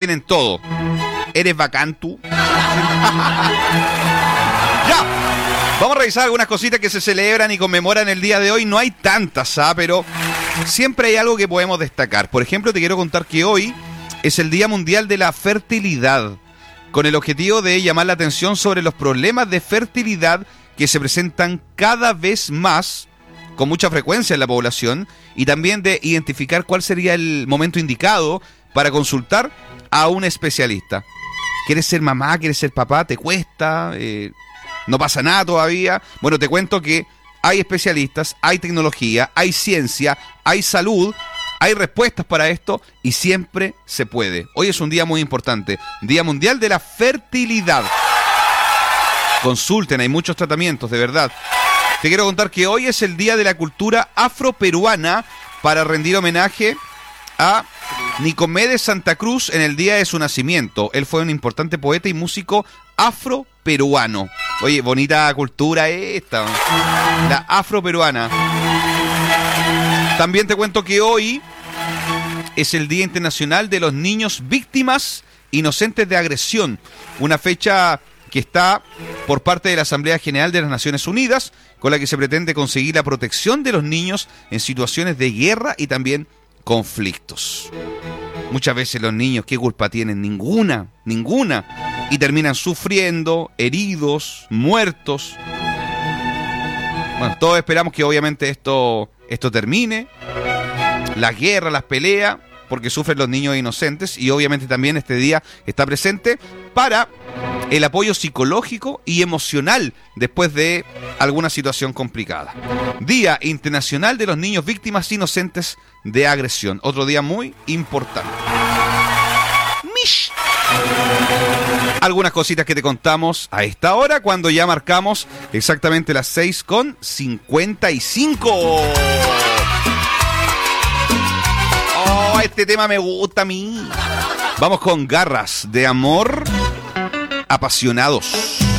bien en todo. ¿Eres bacán tú? ¡Ya! Vamos a revisar algunas cositas que se celebran y conmemoran el día de hoy. No hay tantas, pero siempre hay algo que podemos destacar. Por ejemplo, te quiero contar que hoy es el Día Mundial de la Fertilidad, con el objetivo de llamar la atención sobre los problemas de fertilidad que se presentan cada vez más, con mucha frecuencia en la población, y también de identificar cuál sería el momento indicado para consultar a un especialista. ¿Quieres ser mamá? ¿Quieres ser papá? ¿Te cuesta? ¿No pasa nada todavía? Bueno, te cuento que hay especialistas, hay tecnología, hay ciencia, hay salud, hay respuestas para esto y siempre se puede. Hoy es un día muy importante, Día Mundial de la Fertilidad. Consulten, hay muchos tratamientos, de verdad. Te quiero contar que hoy es el Día de la Cultura Afroperuana para rendir homenaje a Nicomedes Santa Cruz en el día de su nacimiento. Él fue un importante poeta y músico afroperuano. Oye, bonita cultura esta, la afroperuana. También te cuento que hoy es el Día Internacional de los Niños Víctimas Inocentes de Agresión, una fecha que está por parte de la Asamblea General de las Naciones Unidas, con la que se pretende conseguir la protección de los niños en situaciones de guerra y también conflictos. Muchas veces los niños, ¿qué culpa tienen? Ninguna. Y terminan sufriendo, heridos, muertos. Bueno, todos esperamos que obviamente esto termine, las guerras, las peleas, porque sufren los niños inocentes, y obviamente también este día está presente para el apoyo psicológico y emocional después de alguna situación complicada. Día Internacional de los Niños Víctimas Inocentes de Agresión. Otro día muy importante. Mish. Algunas cositas que te contamos a esta hora, cuando ya marcamos exactamente las 6:55. Oh, este tema me gusta a mí. Vamos con Garras de Amor Apasionados.